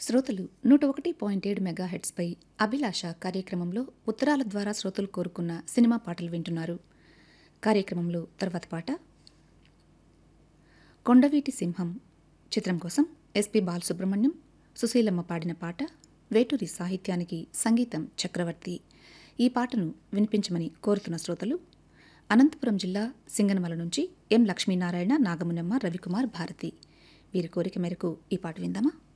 శ్రోతలు 101.7 మెగాహెట్స్పై అభిలాష కార్యక్రమంలో ఉత్తరాల ద్వారా శ్రోతలు కోరుకున్న సినిమా పాటలు వింటున్నారు. కార్యక్రమంలో తర్వాత పాట కొండవీటి సింహం చిత్రం కోసం ఎస్పి బాలసుబ్రహ్మణ్యం, సుశీలమ్మ పాడిన పాట, వేటూరి సాహిత్యానికి సంగీతం చక్రవర్తి. ఈ పాటను వినిపించమని కోరుతున్న శ్రోతలు అనంతపురం జిల్లా సింగనమల నుంచి ఎం లక్ష్మీనారాయణ, నాగమునమ్మ, రవికుమార్, భారతి. వీరి కోరిక మేరకు ఈ పాట విందామా?